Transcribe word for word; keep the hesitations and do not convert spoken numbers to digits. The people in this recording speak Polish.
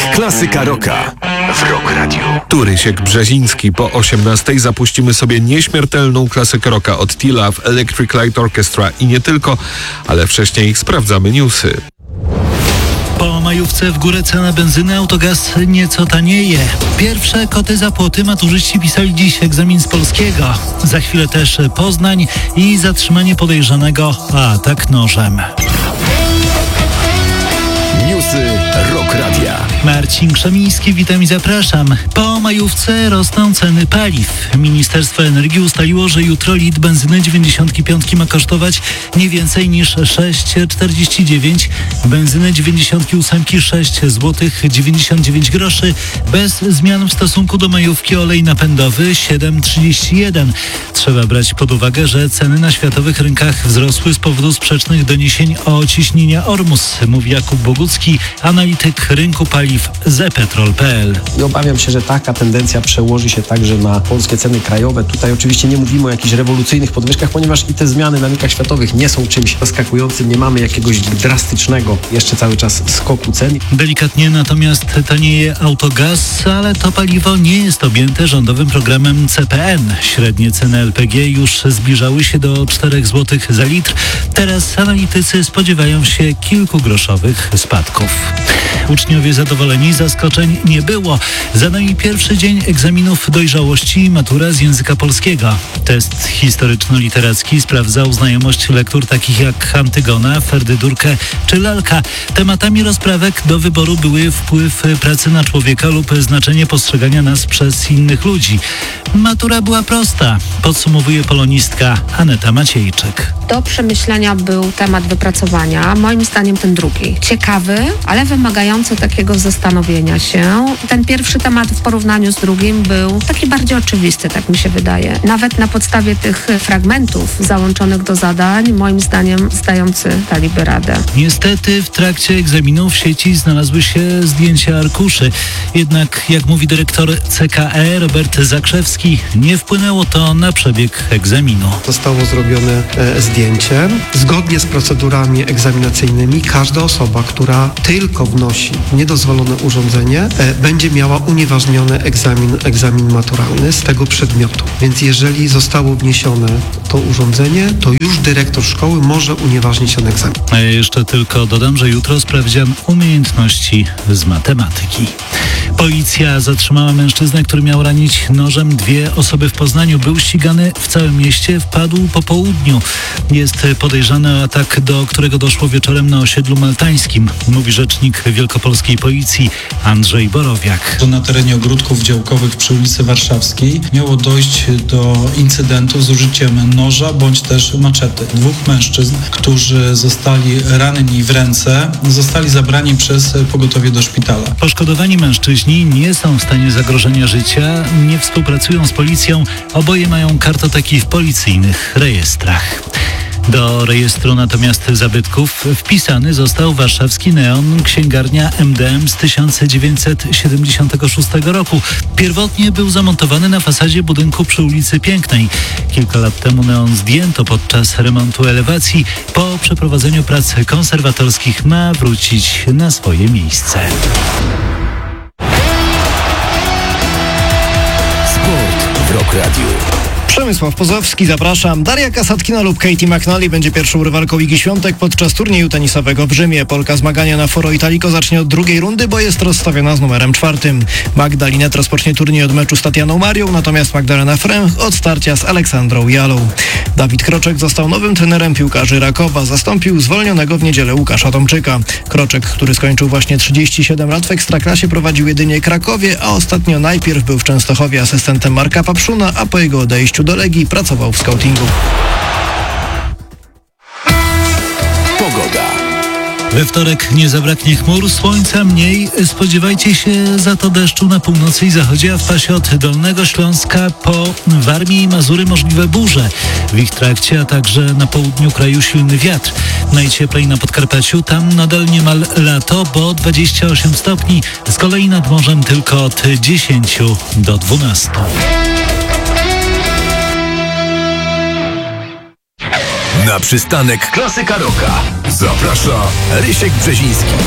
Klasyka rocka w Rock Radio. Tu Rysiek Brzeziński. Po osiemnastej zapuścimy sobie nieśmiertelną klasykę rocka od T-Love, Electric Light Orchestra i nie tylko, ale wcześniej sprawdzamy newsy. Po majówce w górę cena benzyny, autogaz nieco tanieje. Pierwsze koty za płoty maturzyści pisali dziś egzamin z polskiego. Za chwilę też Poznań i zatrzymanie podejrzanego o atak nożem. Newsy Rock Radia. Marcin Krzemiński, witam i zapraszam. Po majówce rosną ceny paliw. Ministerstwo Energii ustaliło, że jutro litr benzyny dziewięćdziesiąt pięć ma kosztować nie więcej niż sześć czterdzieści dziewięć, benzyny dziewięćdziesiąt osiem sześć złotych dziewięćdziesiąt dziewięć groszy, bez zmian w stosunku do majówki olej napędowy siedem trzydzieści jeden. Trzeba brać pod uwagę, że ceny na światowych rynkach wzrosły z powodu sprzecznych doniesień o ciśnienia Ormus, mówi Jakub Bogucki, analityk rynku paliw z e petrol kropka p l. I obawiam się, że taka tendencja przełoży się także na polskie ceny krajowe. Tutaj oczywiście nie mówimy o jakichś rewolucyjnych podwyżkach, ponieważ i te zmiany na rynkach światowych nie są czymś zaskakującym. Nie mamy jakiegoś drastycznego jeszcze cały czas skoku cen. Delikatnie natomiast tanieje autogaz, ale to paliwo nie jest objęte rządowym programem C P N. Średnie ceny L P G już zbliżały się do czterech złotych za litr. Teraz analitycy spodziewają się kilkugroszowych spadków. Uczniowie zadowoleni, zaskoczeń nie było. Za nami pierwszy dzień egzaminów dojrzałości i matura z języka polskiego. Test historyczno-literacki sprawdzał znajomość lektur takich jak Antygona, Ferdydurkę czy Lalka. Tematami rozprawek do wyboru były wpływ pracy na człowieka lub znaczenie postrzegania nas przez innych ludzi. Matura była prosta, podsumowuje polonistka Aneta Maciejczyk. Do przemyślenia był temat wypracowania, moim zdaniem ten drugi. Ciekawy, ale wymagający takiego zastanowienia się. Ten pierwszy temat w porównaniu z drugim był taki bardziej oczywisty, tak mi się wydaje. Nawet na podstawie tych fragmentów załączonych do zadań, moim zdaniem zdający daliby radę. Niestety w trakcie egzaminów w sieci znalazły się zdjęcia arkuszy. Jednak, jak mówi dyrektor C K E Robert Zakrzewski, nie wpłynęło to na przebieg egzaminu. Zostało zrobione e, zdjęcie. Zgodnie z procedurami egzaminacyjnymi każda osoba, która tylko wnosi niedozwolone urządzenie, e, będzie miała unieważniony egzamin, egzamin maturalny z tego przedmiotu. Więc jeżeli zostało wniesione to urządzenie, to już dyrektor szkoły może unieważnić ten egzamin. A ja jeszcze tylko dodam, że jutro sprawdzian umiejętności z matematyki. Policja zatrzymała mężczyznę, który miał ranić nożem dwie osoby w Poznaniu. Był ścigany w całym mieście, wpadł po południu. Jest podejrzany o atak, do którego doszło wieczorem na osiedlu maltańskim, mówi rzecznik wielkopolskiej policji Andrzej Borowiak. Na terenie ogródków działkowych przy ulicy Warszawskiej miało dojść do incydentu z użyciem noża bądź też maczety. Dwóch mężczyzn, którzy zostali ranni w ręce, zostali zabrani przez pogotowie do szpitala. Poszkodowani mężczyźni nie są w stanie zagrożenia życia, nie współpracują z policją, oboje mają kartoteki w policyjnych rejestrach. Do rejestru natomiast zabytków wpisany został warszawski Neon, księgarnia M D M z tysiąc dziewięćset siedemdziesiątego szóstego roku. Pierwotnie był zamontowany na fasadzie budynku przy ulicy Pięknej. Kilka lat temu Neon zdjęto podczas remontu elewacji. Po przeprowadzeniu prac konserwatorskich ma wrócić na swoje miejsce. Sport w Rock Radio. Przemysław Pozowski, zapraszam. Daria Kasatkina lub Katie McNally będzie pierwszą rywalką Igi Świątek podczas turnieju tenisowego w Rzymie. Polka zmagania na Foro Italico zacznie od drugiej rundy, bo jest rozstawiona z numerem czwartym. Magda Linette rozpocznie turniej od meczu z Tatianą Marią, natomiast Magdalena Fręch od starcia z Aleksandrą Jalą. Dawid Kroczek został nowym trenerem piłkarzy Rakowa. Zastąpił zwolnionego w niedzielę Łukasza Tomczyka. Kroczek, który skończył właśnie trzydzieści siedem lat w Ekstraklasie, prowadził jedynie Krakowie, a ostatnio najpierw był w Częstochowie asystentem Marka Papszuna, a po jego odejściu do Legii pracował w skautingu. Pogoda. We wtorek nie zabraknie chmur, słońca mniej, spodziewajcie się za to deszczu na północy i zachodzie, a w pasie od Dolnego Śląska po Warmię i Mazury możliwe burze. W ich trakcie, a także na południu kraju silny wiatr. Najcieplej na Podkarpaciu, tam nadal niemal lato, bo dwadzieścia osiem stopni, z kolei nad morzem tylko od dziesięciu do dwunastu. Na przystanek Klasyka Rocka zaprasza Rysiek Brzeziński.